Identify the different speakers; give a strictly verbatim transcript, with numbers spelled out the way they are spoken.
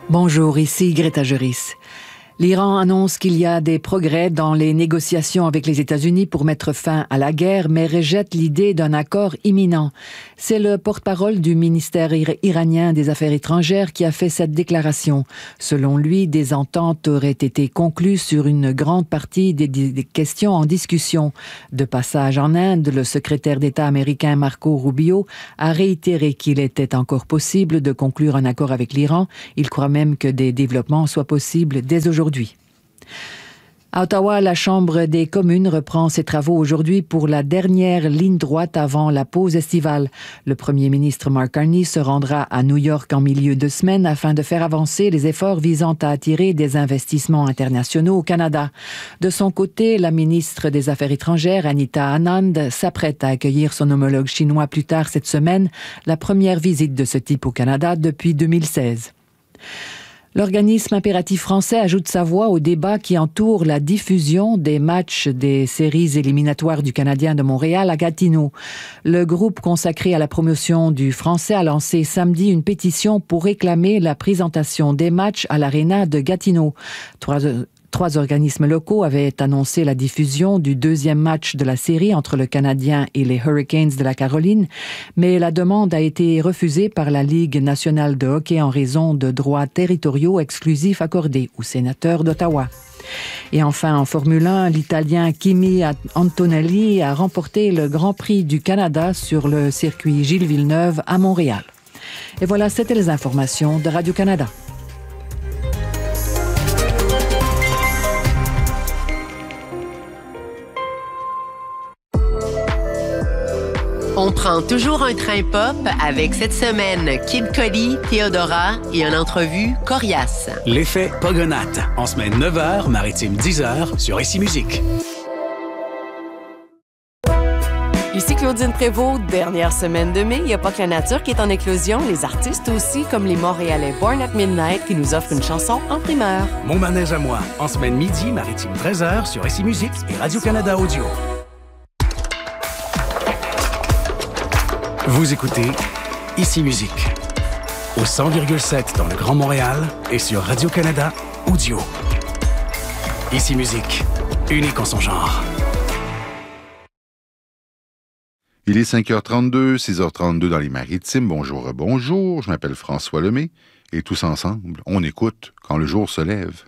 Speaker 1: Bonjour, ici Greta Juris. L'Iran annonce qu'il y a des progrès dans les négociations avec les États-Unis pour mettre fin à la guerre, mais rejette l'idée d'un accord imminent. C'est le porte-parole du ministère iranien des Affaires étrangères qui a fait cette déclaration. Selon lui, des ententes auraient été conclues sur une grande partie des, des questions en discussion. De passage en Inde, le secrétaire d'État américain Marco Rubio a réitéré qu'il était encore possible de conclure un accord avec l'Iran. Il croit même que des développements soient possibles dès aujourd'hui. À Ottawa, la Chambre des communes reprend ses travaux aujourd'hui pour la dernière ligne droite avant la pause estivale. Le premier ministre Mark Carney se rendra à New York en milieu de semaine afin de faire avancer les efforts visant à attirer des investissements internationaux au Canada. De son côté, la ministre des Affaires étrangères, Anita Anand, s'apprête à accueillir son homologue chinois plus tard cette semaine, la première visite de ce type au Canada depuis deux mille seize. L'organisme Impératif français ajoute sa voix au débat qui entoure la diffusion des matchs des séries éliminatoires du Canadien de Montréal à Gatineau. Le groupe consacré à la promotion du français a lancé samedi une pétition pour réclamer la présentation des matchs à l'Arena de Gatineau. Trois Trois organismes locaux avaient annoncé la diffusion du deuxième match de la série entre le Canadien et les Hurricanes de la Caroline, mais la demande a été refusée par la Ligue nationale de hockey en raison de droits territoriaux exclusifs accordés aux sénateurs d'Ottawa. Et enfin, en Formule un, l'Italien Kimi Antonelli a remporté le Grand Prix du Canada sur le circuit Gilles Villeneuve à Montréal. Et voilà, c'était les informations de Radio-Canada.
Speaker 2: On prend toujours un train pop avec cette semaine Kid Cudi, Théodora et une entrevue coriace.
Speaker 3: L'effet Pogonate, en semaine neuf heures, maritime dix heures, sur Ici Musique.
Speaker 4: Ici Claudine Prévost, dernière semaine de mai, il n'y a pas que la nature qui est en éclosion, les artistes aussi, comme les Montréalais Born at Midnight qui nous offrent une chanson en primeur.
Speaker 3: Mon manège à moi, en semaine midi, maritime treize heures, sur Ici Musique et Radio-Canada Audio. Vous écoutez Ici Musique, au cent virgule sept dans le Grand Montréal et sur Radio-Canada Audio. Ici Musique, unique en son genre.
Speaker 5: Il est cinq heures trente-deux, six heures trente-deux dans les Maritimes. Bonjour, bonjour, je m'appelle François Lemay et tous ensemble, on écoute Quand le jour se lève.